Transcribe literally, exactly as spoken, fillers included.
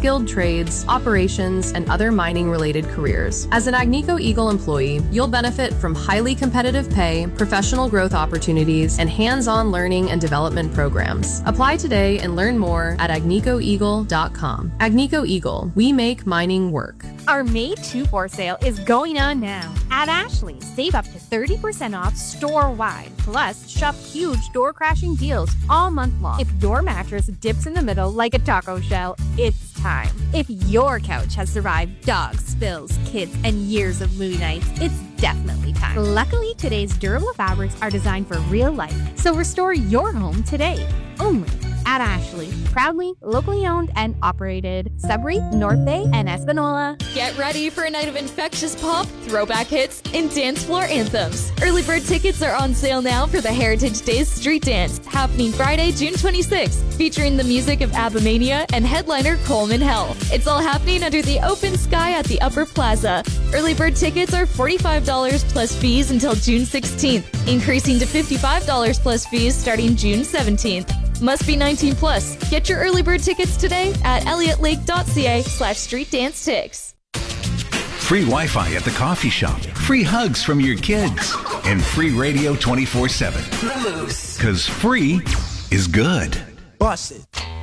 skilled trades, operations, and other mining-related careers. As an Agnico Eagle employee, you'll benefit from highly competitive pay, professional growth opportunities, and hands-on learning and development programs. Apply today and learn more at agnico eagle dot com. Agnico Eagle, we make mining work. Our May two four sale is going on now. At Ashley, save up to thirty percent off store-wide. Plus, shop huge door-crashing deals all month long. If your mattress dips in the middle like a taco shell, it's time. If your couch has survived dogs, spills, kids, and years of movie nights, it's definitely time. Luckily, today's durable fabrics are designed for real life, so restore your home today. Only at Ashley. Proudly, locally owned and operated. Sudbury, North Bay, and Espanola. Get ready for a night of infectious pop, throwback hits, and dance floor anthems. Early bird tickets are on sale now for the Heritage Days Street Dance, happening Friday, June twenty-sixth, featuring the music of Abamania and headliner Coleman Hell. It's all happening under the open sky at the Upper Plaza. Early bird tickets are forty-five dollars plus fees until June sixteenth, increasing to fifty-five dollars plus fees starting June seventeenth. Must be nineteen plus. Get your early bird tickets today at elliott lake dot c a slash street dance ticks. Free Wi-Fi at the coffee shop, free hugs from your kids, and free radio twenty-four seven. Because free is good. Bust it.